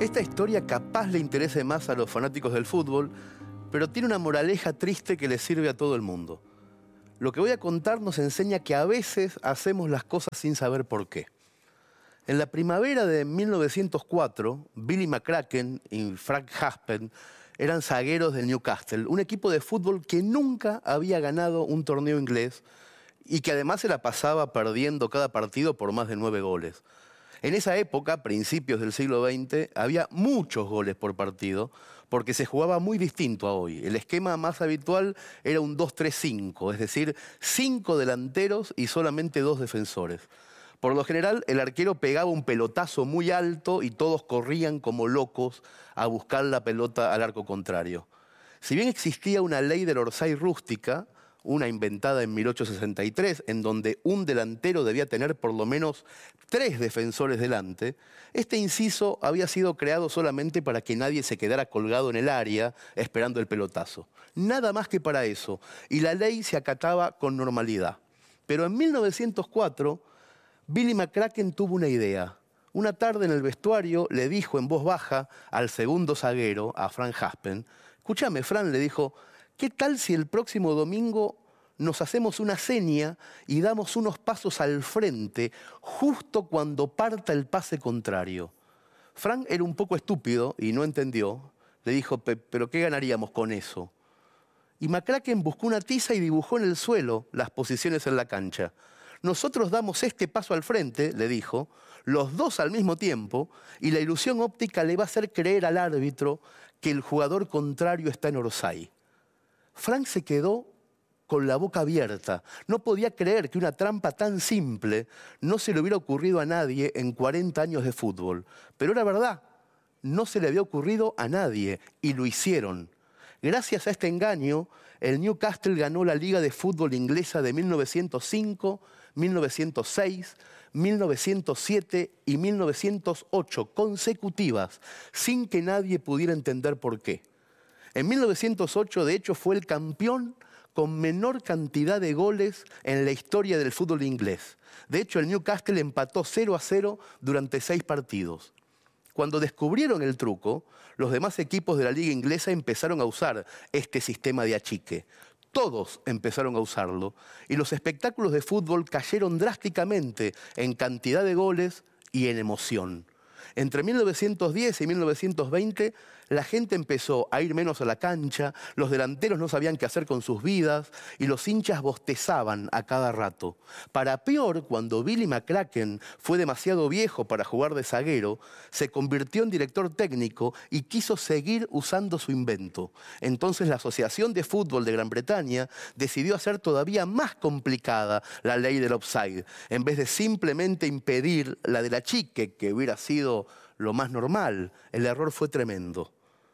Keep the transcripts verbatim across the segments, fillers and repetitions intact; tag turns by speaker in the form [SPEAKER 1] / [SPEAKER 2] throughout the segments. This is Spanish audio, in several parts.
[SPEAKER 1] Esta historia capaz le interese más a los fanáticos del fútbol, pero tiene una moraleja triste que le sirve a todo el mundo. Lo que voy a contar nos enseña que a veces hacemos las cosas sin saber por qué. En la primavera de mil novecientos cuatro, Billy McCracken y Frank Haspen eran zagueros del Newcastle, un equipo de fútbol que nunca había ganado un torneo inglés y que además se la pasaba perdiendo cada partido por más de nueve goles. En esa época, principios del siglo veinte, había muchos goles por partido porque se jugaba muy distinto a hoy. El esquema más habitual era un dos tres cinco, es decir, cinco delanteros y solamente dos defensores. Por lo general, el arquero pegaba un pelotazo muy alto y todos corrían como locos a buscar la pelota al arco contrario. Si bien existía una ley del orsay rústica, una inventada en mil ochocientos sesenta y tres, en donde un delantero debía tener por lo menos tres defensores delante, este inciso había sido creado solamente para que nadie se quedara colgado en el área esperando el pelotazo. Nada más que para eso, y la ley se acataba con normalidad. Pero en mil novecientos cuatro, Billy McCracken tuvo una idea. Una tarde en el vestuario le dijo en voz baja al segundo zaguero, a Frank Haspen, «Escúchame, Fran», le dijo, «¿qué tal si el próximo domingo nos hacemos una seña y damos unos pasos al frente justo cuando parta el pase contrario?» Frank era un poco estúpido y no entendió. Le dijo, «¿Pero qué ganaríamos con eso?» Y McCracken buscó una tiza y dibujó en el suelo las posiciones en la cancha. «Nosotros damos este paso al frente», le dijo, «los dos al mismo tiempo, y la ilusión óptica le va a hacer creer al árbitro que el jugador contrario está en orsay». Frank se quedó con la boca abierta. No podía creer que una trampa tan simple no se le hubiera ocurrido a nadie en cuarenta años de fútbol. Pero era verdad, no se le había ocurrido a nadie, y lo hicieron. Gracias a este engaño, el Newcastle ganó la Liga de Fútbol Inglesa de mil novecientos cinco, mil novecientos seis, mil novecientos siete y mil novecientos ocho consecutivas, sin que nadie pudiera entender por qué. En mil novecientos ocho, de hecho, fue el campeón con menor cantidad de goles en la historia del fútbol inglés. De hecho, el Newcastle empató cero a cero durante seis partidos. Cuando descubrieron el truco, los demás equipos de la liga inglesa empezaron a usar este sistema de achique. Todos empezaron a usarlo y los espectáculos de fútbol cayeron drásticamente en cantidad de goles y en emoción. Entre mil novecientos diez y mil novecientos veinte, la gente empezó a ir menos a la cancha, los delanteros no sabían qué hacer con sus vidas y los hinchas bostezaban a cada rato. Para peor, cuando Billy McCracken fue demasiado viejo para jugar de zaguero, se convirtió en director técnico y quiso seguir usando su invento. Entonces la Asociación de Fútbol de Gran Bretaña decidió hacer todavía más complicada la ley del offside, en vez de simplemente impedir la del achique, que hubiera sido lo más normal. El error fue tremendo.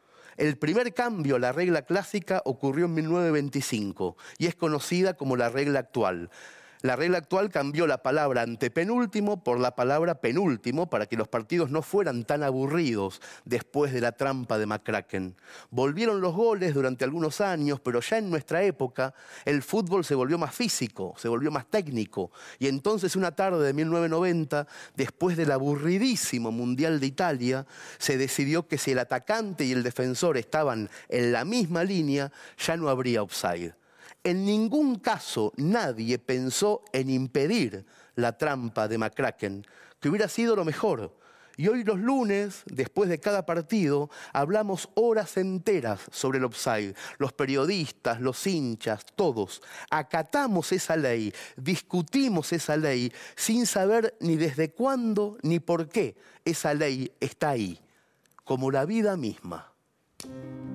[SPEAKER 1] El primer cambio a la regla clásica ocurrió en mil novecientos veinticinco y es conocida como la regla actual. La regla actual cambió la palabra antepenúltimo por la palabra penúltimo para que los partidos no fueran tan aburridos después de la trampa de McCracken. Volvieron los goles durante algunos años, pero ya en nuestra época el fútbol se volvió más físico, se volvió más técnico. Y entonces una tarde de mil novecientos noventa, después del aburridísimo Mundial de Italia, se decidió que si el atacante y el defensor estaban en la misma línea, ya no habría offside. En ningún caso nadie pensó en impedir la trampa de McCracken, que hubiera sido lo mejor. Y hoy los lunes, después de cada partido, hablamos horas enteras sobre el offside. Los periodistas, los hinchas, todos. Acatamos esa ley, discutimos esa ley, sin saber ni desde cuándo ni por qué esa ley está ahí, como la vida misma.